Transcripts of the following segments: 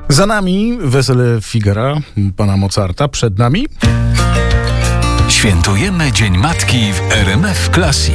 Za nami Wesele Figara, pana Mozarta, przed nami. Świętujemy Dzień Matki w RMF Classic.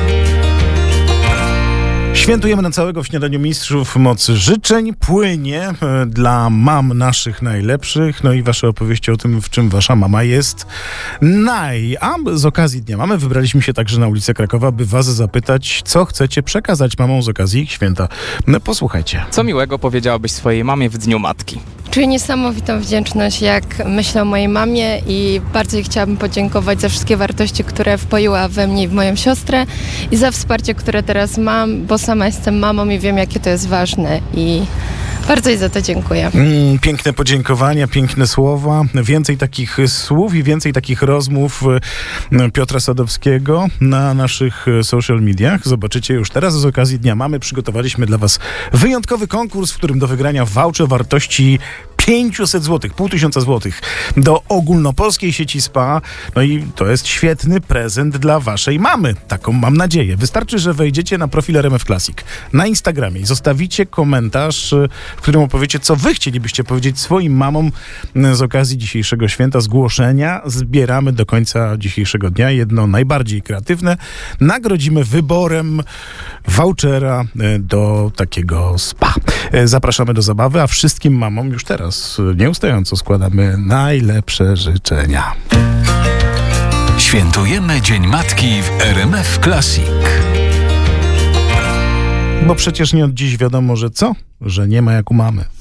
Świętujemy na całego w Śniadaniu Mistrzów mocy życzeń. Płynie dla mam naszych najlepszych. No i wasze opowieści o tym, w czym wasza mama jest A z okazji Dnia Mamy wybraliśmy się także na ulicę Krakowa, by was zapytać, co chcecie przekazać mamom z okazji ich święta. No, posłuchajcie. Co miłego powiedziałabyś swojej mamie w Dniu Matki? Czuję niesamowitą wdzięczność, jak myślę o mojej mamie i bardzo jej chciałabym podziękować za wszystkie wartości, które wpoiła we mnie i w moją siostrę i za wsparcie, które teraz mam, bo sama jestem mamą i wiem, jakie to jest ważne i bardzo jej za to dziękuję. Piękne podziękowania, piękne słowa. Więcej takich słów i więcej takich rozmów Piotra Sadowskiego na naszych social mediach. Zobaczycie już teraz z okazji Dnia Mamy. Przygotowaliśmy dla was wyjątkowy konkurs, w którym do wygrania voucher wartości 500 zł, 500 zł do ogólnopolskiej sieci spa. No i to jest świetny prezent dla waszej mamy. Taką mam nadzieję. Wystarczy, że wejdziecie na profil RMF Classic na Instagramie i zostawicie komentarz, w którym opowiecie, co wy chcielibyście powiedzieć swoim mamom z okazji dzisiejszego święta. Zgłoszenia zbieramy do końca dzisiejszego dnia. Jedno najbardziej kreatywne nagrodzimy wyborem vouchera do takiego spa. Zapraszamy do zabawy, a wszystkim mamom już teraz nieustająco składamy najlepsze życzenia. Świętujemy Dzień Matki w RMF Classic. Bo przecież nie od dziś wiadomo, że co? Że nie ma jak u mamy.